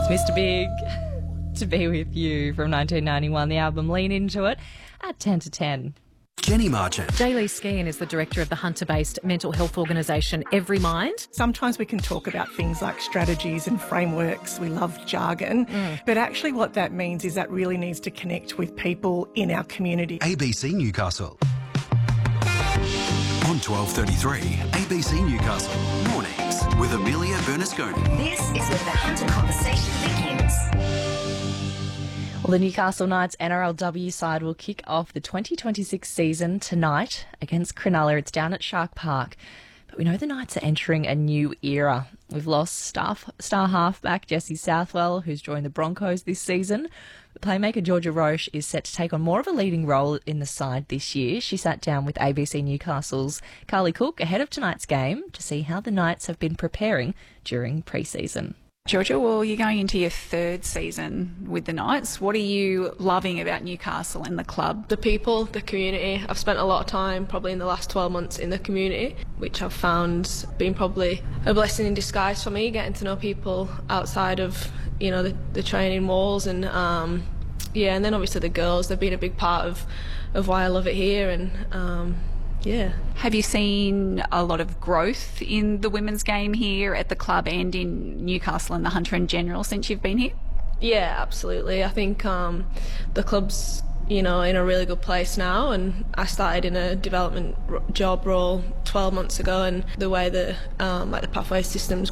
It's Mr. Big, To Be With You from 1991, the album Lean Into It at 10 to 10. Jenny Marchant. Jaylee Skeen is the director of the Hunter-based mental health organisation Every Mind. Sometimes we can talk about things like strategies and frameworks. We love jargon. But actually what that means is that really needs to connect with people in our community. ABC Newcastle. On 12:33, ABC Newcastle. Mornings with Amelia Bernasconi. This is where the Hunter conversation begins. Well, the Newcastle Knights NRLW side will kick off the 2026 season tonight against Cronulla. It's down at Shark Park. But we know the Knights are entering a new era. We've lost star halfback Jesse Southwell, who's joined the Broncos this season. The playmaker Georgia Roche is set to take on more of a leading role in the side this year. She sat down with ABC Newcastle's Carly Cook ahead of tonight's game to see how the Knights have been preparing during pre-season. Georgia, well, you're going into your third season with the Knights. What are you loving about Newcastle and the club? The people, the community. I've spent a lot of time probably in the last 12 months in the community, which I've found been probably a blessing in disguise for me, getting to know people outside of, you know, the training walls. And and then obviously the girls, they've been a big part of why I love it here. And Have you seen a lot of growth in the women's game here at the club and in Newcastle and the Hunter in general since you've been here? Yeah, absolutely. I think the club's, you know, in a really good place now, and I started in a development job role 12 months ago, and the way the the pathway system's